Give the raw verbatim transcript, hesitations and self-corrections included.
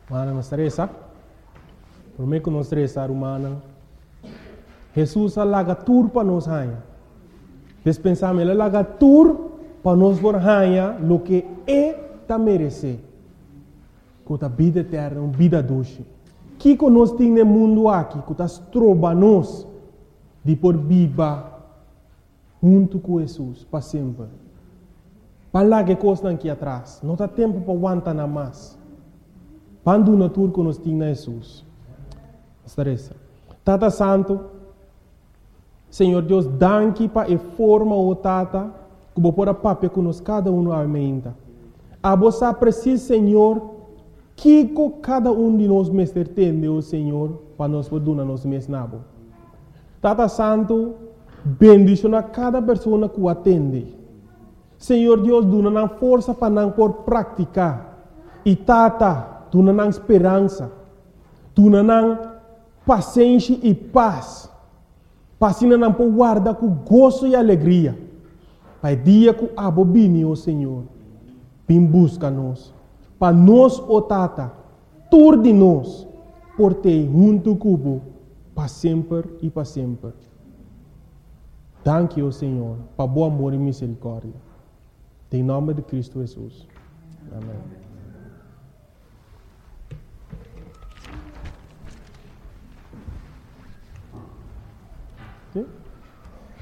Mana não estressa. Por mim que não estressa, humana. Jesus alaga tur para nós rainha. Despensamos ele alaga tur para nós por rainha lo que é ta merece. Com a vida eterna, uma vida doce. Que que nós temos no mundo aqui, que nós trobamos de por viva junto com Jesus para sempre. Para lá que coisa aqui atrás, não dá tempo para aguentar nada mais. Quando na tur que nós temos Jesus. Estressa. Tata Santo, Senhor Deus, danke para a forma o tata, que vou pôr a papel que nós cada um aumenta. A você precisa, Senhor, que cada um de nós mestre tem, o Senhor, para nós poder nos mesnabo. Tata Santo, bendicionar cada pessoa que o atende. Senhor Deus, dona força para não por praticar. E Tata, dona esperança. Dona paciência e paz. Passina não por guardar com gozo e alegria. Para o dia que abobine, o Senhor, vem busca nós. Para nós, o Tata, tur de nós, por ter junto cubo, para sempre e para sempre. Danke, o Senhor, para bom amor e misericórdia. Em nome de Cristo Jesus. Amém.